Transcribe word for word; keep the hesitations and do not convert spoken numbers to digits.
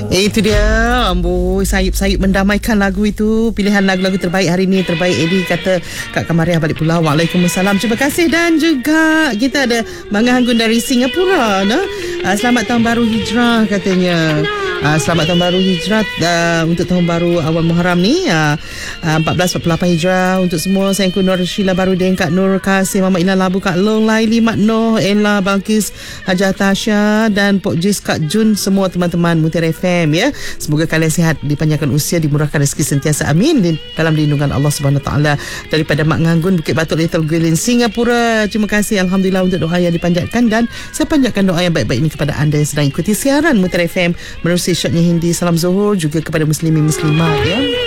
Eh, itu dia. Amboi, sayup-sayup mendamaikan lagu itu. Pilihan lagu-lagu terbaik hari ini. Terbaik Eddie kata Kak Kamariah balik pulau. Waalaikumsalam. Terima kasih. Dan juga kita ada Bangga Hanggun dari Singapura. Nah? Uh, selamat tahun baru hijrah katanya. Uh, selamat tahun baru hijrah uh, untuk tahun baru awal Muharram ni. Uh, uh, empat belas empat puluh lapan hijrah untuk semua. Sayangku Nur Sheila Barudin, Kak Nur Kasih, Mama Ila Labu, Kak Long, Laili, Mak Noh, Ella, Balkis, Haja Tasha dan Pok Jis, Kak Jun, semua teman-teman Mutiara F M ya. Semoga kalian sihat, dipanjangkan usia, dimurahkan rezeki sentiasa, amin, di dalam lindungan Allah Subhanahu Wa Taala. Daripada Mak Nganggun, Bukit Batok, Little Guilin, Singapura. Terima kasih Alhamdulillah untuk doa yang dipanjatkan, dan saya panjatkan doa yang baik-baik ini kepada anda yang sedang ikuti siaran Mutiara F M menerusi syoknya Hindi. Salam Zuhur juga kepada muslimin muslimat ya.